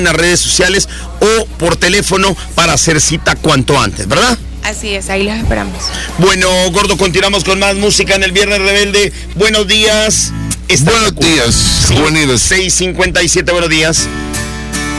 en las redes sociales o por teléfono para hacer cita cuanto antes, ¿verdad? Así es, ahí los esperamos. Bueno, Gordo, continuamos con más música en el Viernes Rebelde. Buenos días. Buenos días, sí, 6:57, buenos días.